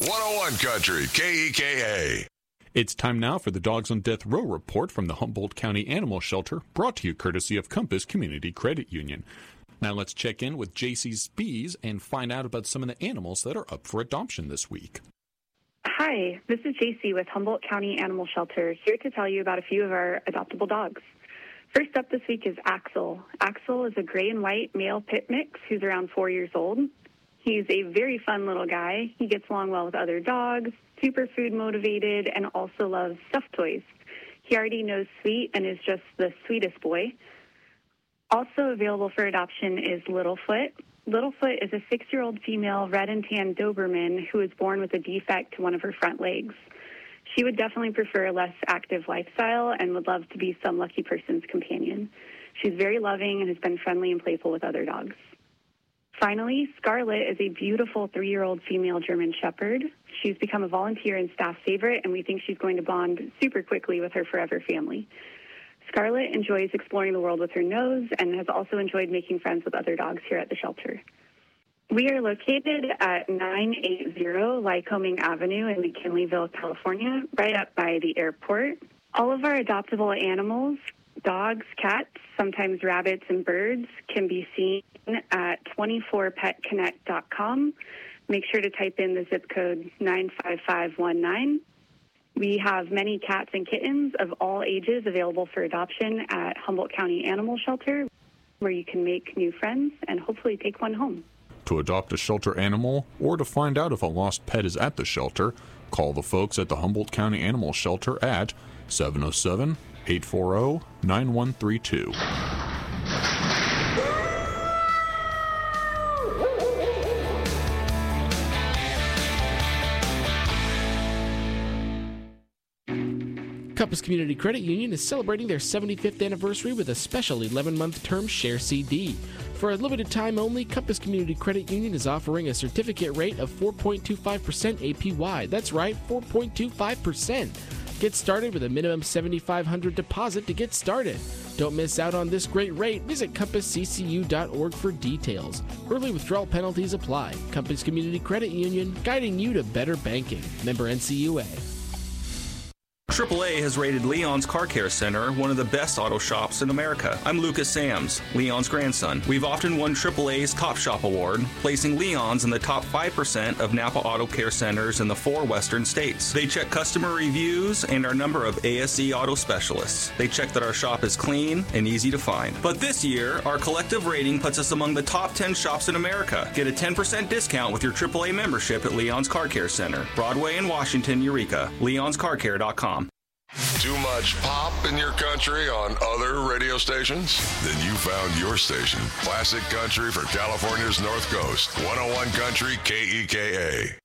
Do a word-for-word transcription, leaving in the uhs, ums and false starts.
one oh one Country, K E K A. It's time now for the Dogs on Death Row report from the Humboldt County Animal Shelter, brought to you courtesy of Compass Community Credit Union. Now let's check in with J C Spies and find out about some of the animals that are up for adoption this week. Hi, this is J C with Humboldt County Animal Shelter, here to tell you about a few of our adoptable dogs. First up this week is Axel. Axel is a gray and white male pit mix who's around four years old. He's a very fun little guy. He gets along well with other dogs, super food motivated, and also loves stuffed toys. He already knows sweet and is just the sweetest boy. Also available for adoption is Littlefoot. Littlefoot is a six-year-old female red and tan Doberman who was born with a defect to one of her front legs. She would definitely prefer a less active lifestyle and would love to be some lucky person's companion. She's very loving and has been friendly and playful with other dogs. Finally, Scarlett is a beautiful three-year-old female German Shepherd. She's become a volunteer and staff favorite, and we think she's going to bond super quickly with her forever family. Scarlett enjoys exploring the world with her nose and has also enjoyed making friends with other dogs here at the shelter. We are located at nine eighty Lycoming Avenue in McKinleyville, California, right up by the airport. All of our adoptable animals, dogs, cats, sometimes rabbits and birds, can be seen at twenty-four pet connect dot com. Make sure to type in the zip code nine five five one nine. We have many cats and kittens of all ages available for adoption at Humboldt County Animal Shelter, where you can make new friends and hopefully take one home. To adopt a shelter animal or to find out if a lost pet is at the shelter, call the folks at the Humboldt County Animal Shelter at seven oh seven, eight four zero, nine one three two. Compass Community Credit Union is celebrating their seventy-fifth anniversary with a special eleven-month term share C D. For a limited time only, Compass Community Credit Union is offering a certificate rate of four point two five percent A P Y. That's right, four point two five percent. Get started with a minimum seven thousand five hundred dollars deposit to get started. Don't miss out on this great rate. Visit compass c c u dot org for details. Early withdrawal penalties apply. Compass Community Credit Union, guiding you to better banking. Member N C U A. triple A has rated Leon's Car Care Center one of the best auto shops in America. I'm Lucas Sams, Leon's grandson. We've often won triple A's Top Shop Award, placing Leon's in the top five percent of Napa Auto Care Centers in the four western states. They check customer reviews and our number of A S E auto specialists. They check that our shop is clean and easy to find. But this year, our collective rating puts us among the top ten shops in America. Get a ten percent discount with your triple A membership at Leon's Car Care Center, Broadway in Washington, Eureka. leons car care dot com. Too much pop in your country on other radio stations? Then you found your station. Classic country for California's North Coast. one oh one Country, K E K A.